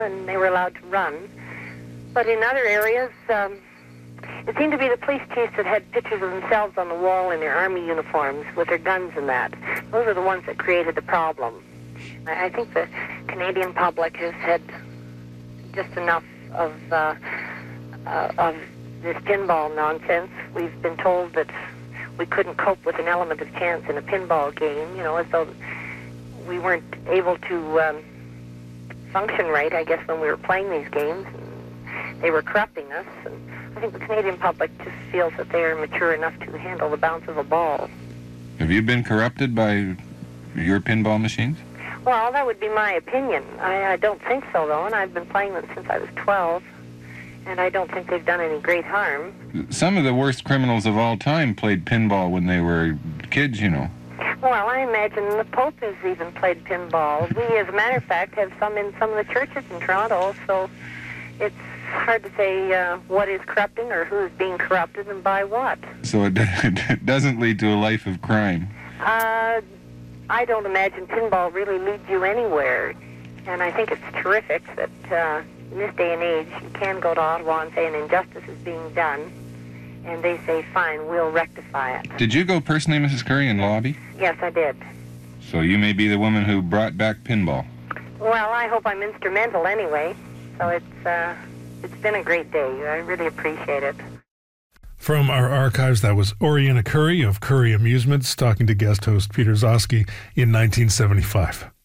and they were allowed to run. But in other areas, it seemed to be the police chiefs that had pictures of themselves on the wall in their army uniforms with their guns and that. Those are the ones that created the problem. I think the Canadian public has had just enough of this pinball nonsense. We've been told that we couldn't cope with an element of chance in a pinball game, as though we weren't able to function right, I guess, when we were playing these games. They were corrupting us, and I think the Canadian public just feels that they are mature enough to handle the bounce of a ball. Have you been corrupted by your pinball machines? Well, that would be my opinion. I don't think so, though, and I've been playing them since I was 12, and I don't think they've done any great harm. Some of the worst criminals of all time played pinball when they were kids, Well, I imagine the Pope has even played pinball. We, as a matter of fact, have some in some of the churches in Toronto, so it's hard to say what is corrupting or who is being corrupted and by what. So it doesn't lead to a life of crime? I don't imagine pinball really leads you anywhere. And I think it's terrific that in this day and age you can go to Ottawa and say an injustice is being done, and they say, fine, we'll rectify it. Did you go personally, Mrs. Curry, and lobby? Yes, I did. So you may be the woman who brought back pinball. Well, I hope I'm instrumental anyway. So it's been a great day. I really appreciate it. From our archives, that was Oriana Curry of Curry Amusements talking to guest host Peter Zosky in 1975.